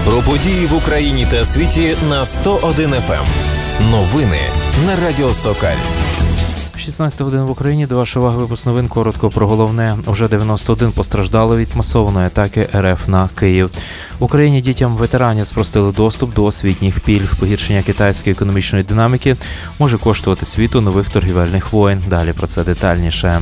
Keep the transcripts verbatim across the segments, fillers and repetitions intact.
Про події в Україні та світі на сто один еф ем. Новини на Радіо Сокаль. шістнадцята година в Україні. До вашої уваги випуск новин. Коротко про головне. Вже дев'яносто один постраждали від масованої атаки ер еф на Київ. В Україні дітям ветеранів спростили доступ до освітніх пільг. Погіршення китайської економічної динаміки може коштувати світу нових торгівельних воєн. Далі про це детальніше.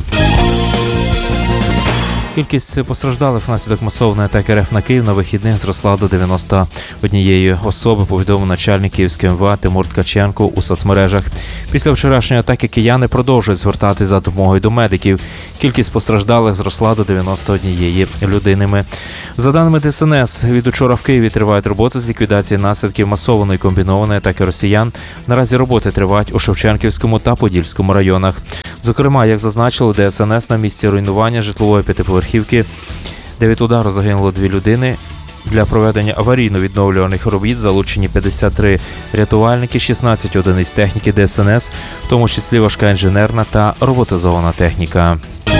Кількість постраждалих внаслідок масованої атаки ер еф на Київ на вихідних зросла до дев'яносто однієї особи, повідомив начальник Київської ем ве а Тимур Ткаченко у соцмережах. Після вчорашньої атаки кияни продовжують звертатись за допомогою до медиків. Кількість постраждалих зросла до дев'яносто однієї людини. За даними де ес ен ес, від учора в Києві тривають роботи з ліквідації наслідків масованої комбінованої атаки росіян. Наразі роботи тривають у Шевченківському та Подільському районах. Зокрема, як зазначило де ес ен ес, на місці руйнування житлової п'ятиповерхівки, де від удару загинуло дві людини. Для проведення аварійно-відновлювальних робіт залучені п'ятдесят три рятувальники, шістнадцять одиниць техніки де ес ен ес, в тому числі важка інженерна та роботизована техніка.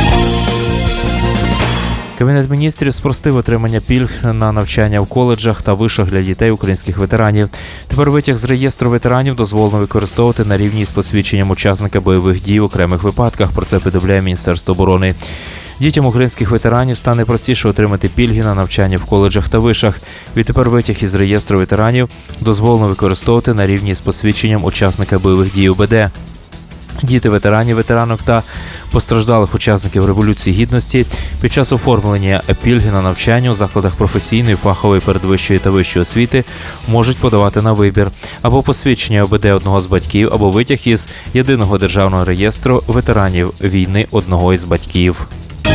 Кабінет міністрів спростив отримання пільг на навчання в коледжах та вишах для дітей українських ветеранів. Тепер витяг з реєстру ветеранів дозволено використовувати на рівні з посвідченням учасника бойових дій в окремих випадках. Про це повідомляє Міністерство оборони. Дітям українських ветеранів стане простіше отримати пільги на навчання в коледжах та вишах. Відтепер витяг із реєстру ветеранів дозволено використовувати на рівні з посвідченням учасника бойових дій у бе де. Діти ветеранів, ветеранок та постраждалих учасників Революції Гідності під час оформлення пільги на навчання у закладах професійної, фахової, передвищої та вищої освіти можуть подавати на вибір або посвідчення о бе де одного з батьків, або витяг із єдиного державного реєстру ветеранів війни одного із батьків.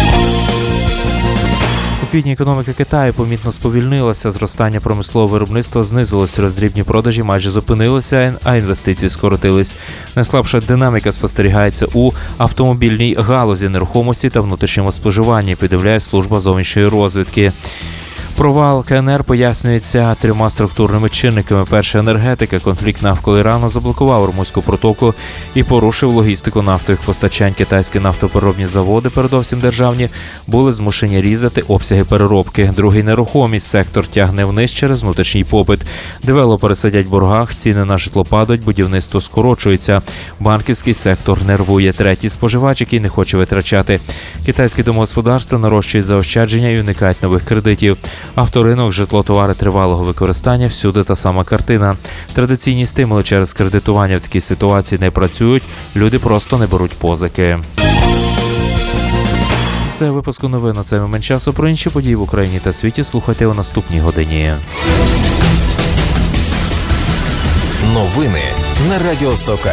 У квітні економіка Китаю помітно сповільнилася, зростання промислового виробництва знизилось, роздрібні продажі майже зупинилися, а інвестиції скоротились. Найслабша динаміка спостерігається у автомобільній галузі, нерухомості та внутрішньому споживанні, повідомляє служба зовнішньої розвідки. Провал ка ен ер пояснюється трьома структурними чинниками. Перша – енергетика. Конфлікт навколо Ірану заблокував Ормузьку протоку і порушив логістику нафтових постачань. Китайські нафтопереробні заводи, передовсім державні, були змушені різати обсяги переробки. Другий – нерухомість. Сектор тягне вниз через внутрішній попит. Девелопери сидять в боргах, ціни на житло падають, будівництво скорочується. Банківський сектор нервує. Третій – споживач, який не хоче витрачати. Китайські домогосподарства нарощують заощадження і уникають нових кредитів. Авторинок, житло, товари тривалого використання – всюди та сама картина. Традиційні стимули через кредитування в такій ситуації не працюють, люди просто не беруть позики. Це випуску новин на цей момент часу. Про інші події в Україні та світі слухайте у наступній годині. Новини на Радіо Сокаль.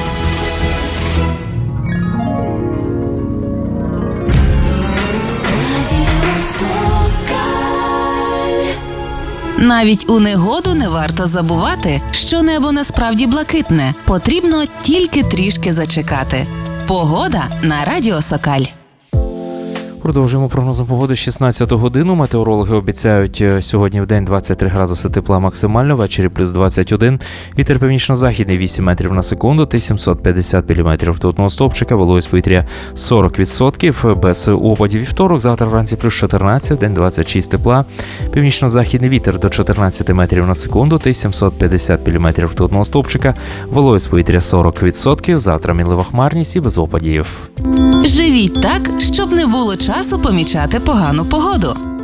Навіть у негоду не варто забувати, що небо насправді блакитне. Потрібно тільки трішки зачекати. Погода на Радіо Сокаль. Продовжуємо прогнозом погоди. шістнадцяту годину. Метеорологи обіцяють сьогодні в день двадцять три градуси тепла максимально, ввечері плюс двадцять один. Вітер північно-західний вісім метрів на секунду та сімсот п'ятдесят міліметрів ртутного стовпчика. Вологість повітря сорок відсотків. Без опадів вівторок. Завтра вранці плюс чотирнадцять, в день двадцять шість тепла. Північно-західний вітер до чотирнадцять метрів на секунду та сімсот п'ятдесят міліметрів ртутного стовпчика. Вологість повітря сорок відсотків. Завтра мінлива хмарність і без опадів. Живіть так, щоб не було часу помічати погану погоду.